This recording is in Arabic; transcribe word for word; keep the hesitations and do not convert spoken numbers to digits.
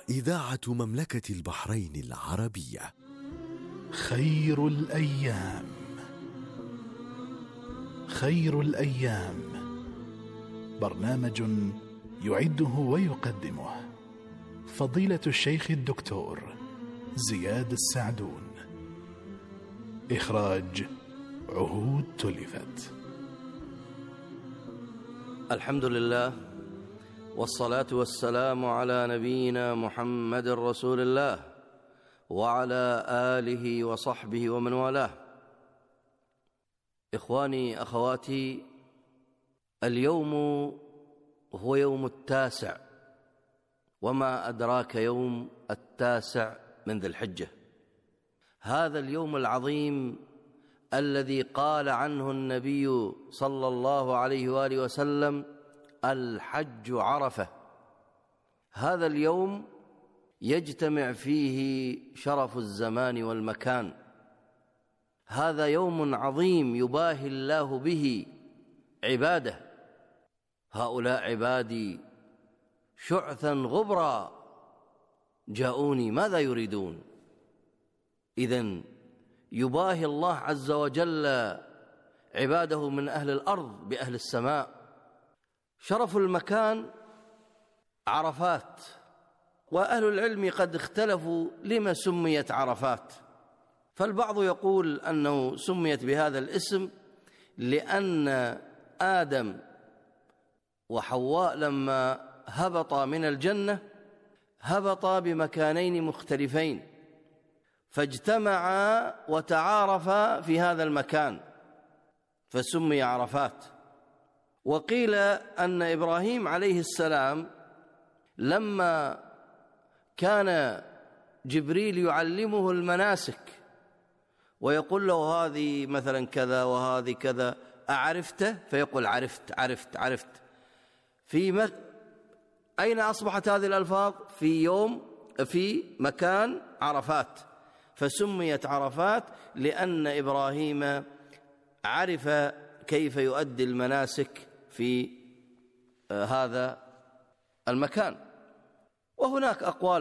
إذاعة مملكة البحرين العربية. خير الأيام. خير الأيام برنامج يعده ويقدمه فضيلة الشيخ الدكتور زياد السعدون. إخراج عهود تلفت. الحمد لله والصلاة والسلام على نبينا محمد رسول الله وعلى آله وصحبه ومن والاه. إخواني أخواتي، اليوم هو يوم التاسع، وما أدراك يوم التاسع من ذي الحجة، هذا اليوم العظيم الذي قال عنه النبي صلى الله عليه وآله وسلم: الحج عرفة. هذا اليوم يجتمع فيه شرف الزمان والمكان، هذا يوم عظيم يباهي الله به عباده. هؤلاء عبادي شعثا غبرا جاءوني ماذا يريدون. إذن يباهي الله عز وجل عباده من أهل الأرض بأهل السماء. شرف المكان عرفات، وأهل العلم قد اختلفوا لما سميت عرفات، فالبعض يقول أنه سميت بهذا الاسم لأن آدم وحواء لما هبطا من الجنة هبطا بمكانين مختلفين، فاجتمعا وتعارفا في هذا المكان فسمي عرفات. وقيل أن إبراهيم عليه السلام لما كان جبريل يعلمه المناسك ويقول له هذه مثلا كذا وهذه كذا أعرفته، فيقول عرفت عرفت عرفت. في مك... أين أصبحت هذه الألفاظ؟ في يوم في مكان عرفات، فسميت عرفات لأن إبراهيم عرف كيف يؤدي المناسك في هذا المكان. وهناك أقوال